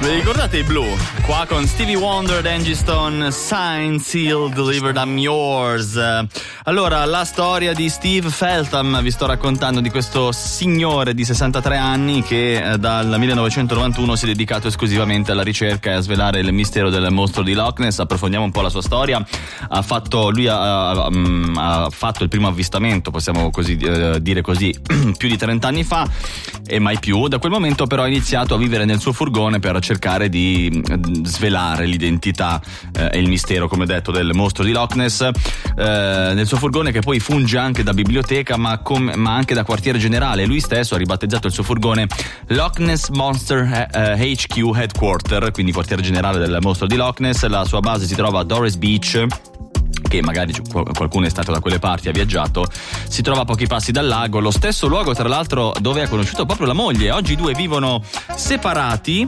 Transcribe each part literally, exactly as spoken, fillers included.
Vi ricordate i Blue? Qua con Stevie Wonder, Angie Stone, Signed, Sealed, Delivered, I'm Yours. Allora, la storia di Steve Feltham, vi sto raccontando di questo signore di sessantatré anni che eh, dal millenovecentonovantuno si è dedicato esclusivamente alla ricerca e a svelare il mistero del mostro di Loch Ness. Approfondiamo un po' la sua storia. Ha fatto, lui ha, ha, ha fatto il primo avvistamento, possiamo così eh, dire così, più di trenta anni fa e mai più. Da quel momento però ha iniziato a vivere nel suo furgone per cercare di svelare l'identità eh, e il mistero, come detto, del mostro di Loch Ness, eh, nel suo furgone, che poi funge anche da biblioteca ma, com- ma anche da quartiere generale. Lui stesso ha ribattezzato il suo furgone Loch Ness Monster eh, H Q Headquarter, quindi quartiere generale del mostro di Loch Ness. La sua base si trova a Doris Beach, che magari qualcuno è stato da quelle parti, ha viaggiato. Si trova a pochi passi dal lago, lo stesso luogo tra l'altro dove ha conosciuto proprio la moglie. Oggi i due vivono separati.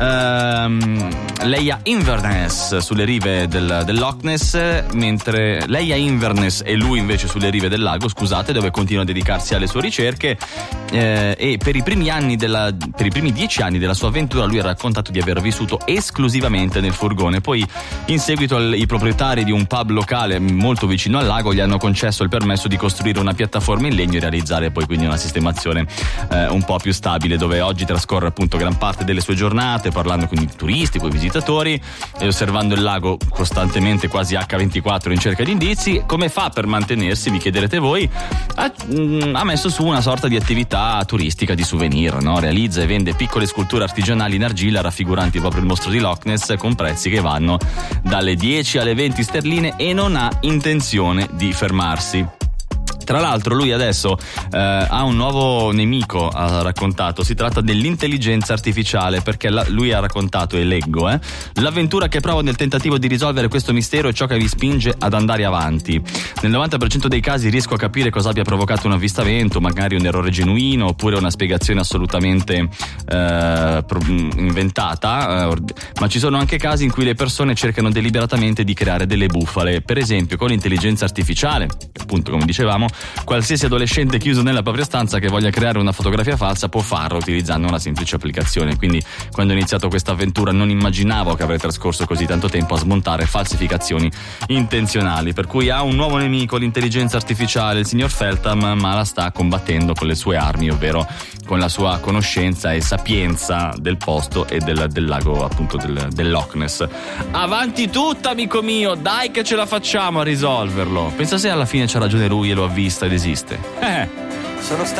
ehm, lei a Inverness, sulle rive del, del Loch Ness, mentre lei a Inverness e lui invece sulle rive del lago, scusate, dove continua a dedicarsi alle sue ricerche. eh, e per i primi anni della per i primi dieci anni della sua avventura lui ha raccontato di aver vissuto esclusivamente nel furgone. Poi in seguito i proprietari di un pub locale molto vicino al lago gli hanno concesso il permesso di costruire una piattaforma in legno e realizzare poi quindi una sistemazione eh, un po' più stabile, dove oggi trascorre appunto gran parte delle sue giornate parlando con i turisti, con i visitatori e osservando il lago costantemente, quasi acca ventiquattro, in cerca di indizi. Come fa per mantenersi, vi chiederete voi? Ha, mh, ha messo su una sorta di attività turistica di souvenir, no? Realizza e vende piccole sculture artigianali in argilla raffiguranti proprio il mostro di Loch Ness, con prezzi che vanno dalle dieci alle venti sterline, e non ha intenzione di fermarsi. Tra l'altro lui adesso eh, ha un nuovo nemico, ha raccontato. Si tratta dell'intelligenza artificiale, perché la, lui ha raccontato, e leggo, eh, l'avventura che provo nel tentativo di risolvere questo mistero è ciò che mi spinge ad andare avanti. Nel novanta per cento dei casi riesco a capire cosa abbia provocato un avvistamento, magari un errore genuino oppure una spiegazione assolutamente eh, inventata, eh, ma ci sono anche casi in cui le persone cercano deliberatamente di creare delle bufale. Per esempio con l'intelligenza artificiale, appunto come dicevamo, qualsiasi adolescente chiuso nella propria stanza che voglia creare una fotografia falsa può farlo utilizzando una semplice applicazione. Quindi quando ho iniziato questa avventura non immaginavo che avrei trascorso così tanto tempo a smontare falsificazioni intenzionali. Per cui ha un nuovo nemico, l'intelligenza artificiale, il signor Feltham, ma la sta combattendo con le sue armi, ovvero con la sua conoscenza e sapienza del posto e del, del lago, appunto del, del Loch Ness. Avanti tutta, amico mio, dai che ce la facciamo a risolverlo. Pensa se alla fine c'ha ragione lui e lo ha vista ed esiste. Eh. Sono stato